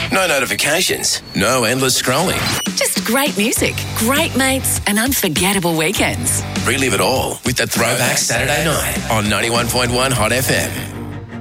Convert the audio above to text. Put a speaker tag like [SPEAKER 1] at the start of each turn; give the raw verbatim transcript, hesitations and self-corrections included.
[SPEAKER 1] No notifications, no endless scrolling.
[SPEAKER 2] Just great music, great mates, and unforgettable weekends.
[SPEAKER 1] Relive it all with the Throwback Saturday Night on ninety-one point one Hot F M.